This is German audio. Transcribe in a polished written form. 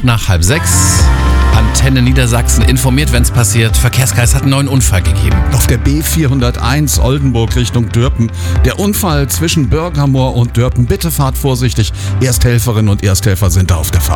nach 5:30. Antenne Niedersachsen informiert, wenn es passiert. Verkehrskreis hat einen neuen Unfall gegeben. Auf der B401 Oldenburg Richtung Dörpen. Der Unfall zwischen Bürgermoor und Dörpen. Bitte fahrt vorsichtig. Ersthelferinnen und Ersthelfer sind da auf der Fahrt.